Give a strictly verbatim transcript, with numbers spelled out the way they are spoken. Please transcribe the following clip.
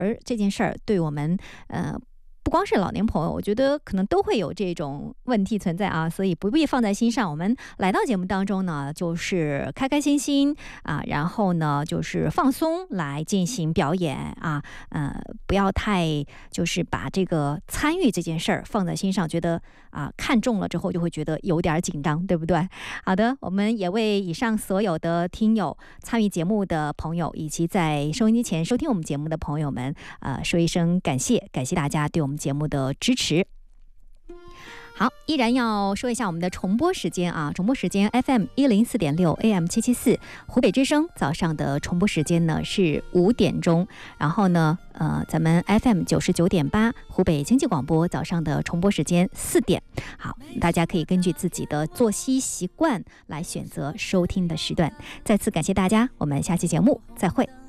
儿这件事儿对我们呃。不光是老年朋友，我觉得可能都会有这种问题存在啊，所以不必放在心上。我们来到节目当中呢，就是开开心心啊，然后呢就是放松来进行表演啊，呃，不要太就是把这个参与这件事儿放在心上，觉得啊看中了之后就会觉得有点紧张，对不对？好的，我们也为以上所有的听友、参与节目的朋友，以及在收音机前收听我们节目的朋友们，呃，说一声感谢，感谢大家对我们节目的支持。好，依然要说一下我们的重播时间啊，重播时间 F M 一零四点六 A M 七七四，湖北之声早上的重播时间呢是五点钟，然后呢，呃，咱们 F M 九十九点八湖北经济广播早上的重播时间四点。好，大家可以根据自己的作息习惯来选择收听的时段。再次感谢大家，我们下期节目再会。